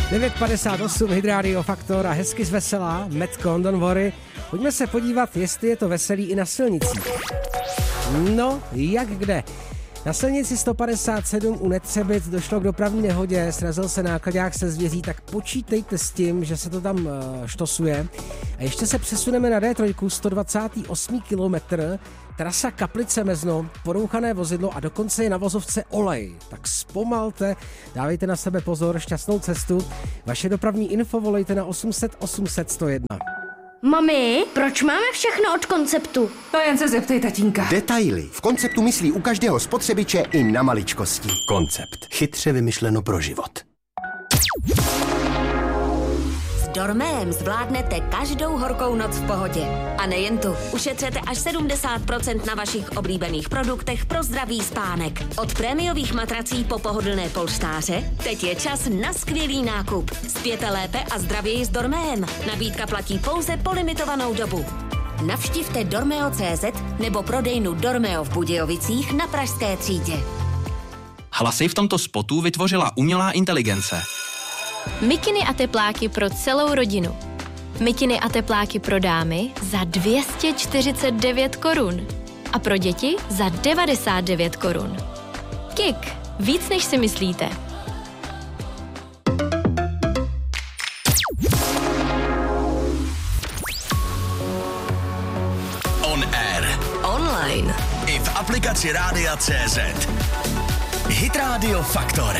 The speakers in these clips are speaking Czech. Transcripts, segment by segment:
9:58 Hit Radio Faktor a hezky zveselá Metcon, don't worry. Pojďme se podívat, jestli je to veselý i na silnicích. No, jak kde. Na silnici 157 u Netřebic došlo k dopravní nehodě, srazil se nákladák se zvěří, tak počítejte s tím, že se to tam štosuje. A ještě se přesuneme na D3, 128 kilometr, trasa Kaplice-Mezno, porouchané vozidlo a dokonce je na vozovce olej. Tak zpomalte, dávejte na sebe pozor, šťastnou cestu. Vaše dopravní info volejte na 800 800 101. Mami, proč máme všechno od Konceptu? To jen se zeptej tatínka. Detaily. V Konceptu myslí u každého spotřebiče i na maličkosti. Koncept. Chytře vymyšleno pro život. S Dormem zvládnete každou horkou noc v pohodě. A nejen tu. Ušetřete až 70% na vašich oblíbených produktech pro zdravý spánek. Od prémiových matrací po pohodlné polštáře, teď je čas na skvělý nákup. Spěte lépe a zdravěji s Dormem. Nabídka platí pouze po limitovanou dobu. Navštivte dormeo.cz nebo prodejnu Dormeo v Budějovicích na Pražské třídě. Hlasy v tomto spotu vytvořila umělá inteligence. Mikiny a tepláky pro celou rodinu. Mikiny a tepláky pro dámy za 249 korun. A pro děti za 99 korun. Kik. Víc než si myslíte. On air. Online. I v aplikaci Rádia.cz. Hit Radio Faktor.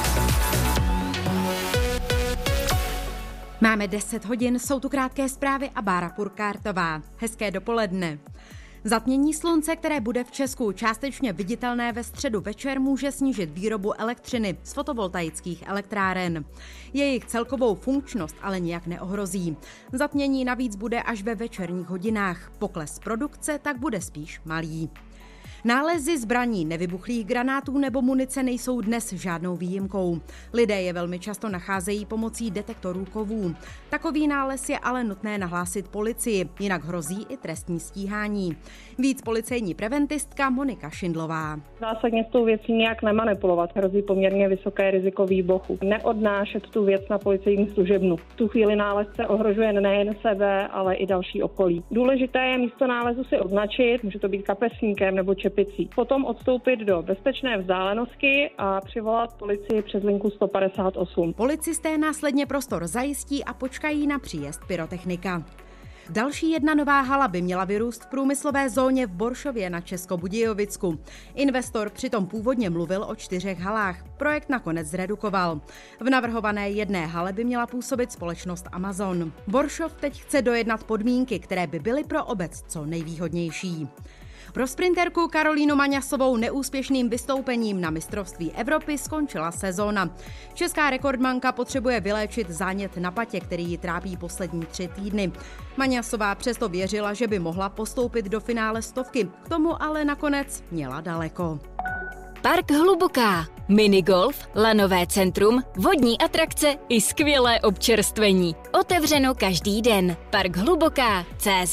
Máme 10 hodin, jsou tu krátké zprávy a Bára Purkártová. Hezké dopoledne. Zatmění slunce, které bude v Česku částečně viditelné ve středu večer, může snížit výrobu elektřiny z fotovoltaických elektráren. Jejich celkovou funkčnost ale nijak neohrozí. Zatmění navíc bude až ve večerních hodinách. Pokles produkce tak bude spíš malý. Nálezy zbraní, nevybuchlých granátů nebo munice nejsou dnes žádnou výjimkou. Lidé je velmi často nacházejí pomocí detektorů kovů. Takový nález je ale nutné nahlásit policii, jinak hrozí i trestní stíhání. Víc policejní preventistka Monika Šindlová. Zásadně s tou věcí nějak nemanipulovat. Hrozí poměrně vysoké riziko výbuchu. Neodnášet tu věc na policejní služebnu. V tu chvíli nálezce ohrožuje nejen sebe, ale i další okolí. Důležité je místo nálezu si označit, může to být kapesníkem nebo čepicí. Potom odstoupit do bezpečné vzdálenosti a přivolat policii přes linku 158. Policisté následně prostor zajistí a počkají na příjezd pyrotechnika. Další jedna nová hala by měla vyrůst v průmyslové zóně v Boršově na Českobudějovicku. Investor přitom původně mluvil o 4 halách. Projekt nakonec zredukoval. V navrhované jedné hale by měla působit společnost Amazon. Boršov teď chce dojednat podmínky, které by byly pro obec co nejvýhodnější. Pro sprinterku Karolínu Maňasovou neúspěšným vystoupením na mistrovství Evropy skončila sezóna. Česká rekordmanka potřebuje vyléčit zánět na patě, který ji trápí poslední 3 týdny. Maňasová přesto věřila, že by mohla postoupit do finále stovky, k tomu ale nakonec měla daleko. Park Hluboká. Minigolf, lanové centrum, vodní atrakce i skvělé občerstvení. Otevřeno každý den. Park Hluboká.cz.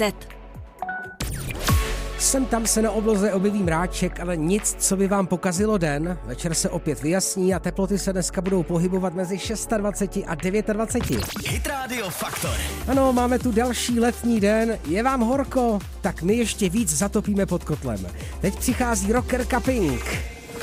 Sem tam se na obloze objeví mráček, ale nic, co by vám pokazilo den. Večer se opět vyjasní a teploty se dneska budou pohybovat mezi 26 a 29. Hit Radio Faktor. Ano, máme tu další letní den. Je vám horko? Tak my ještě víc zatopíme pod kotlem. Teď přichází rockerka Pink.